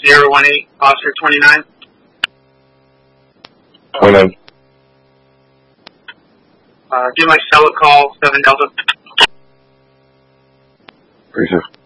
018, Oscar 29. 29. Give my cell a call, 7 Delta. 36.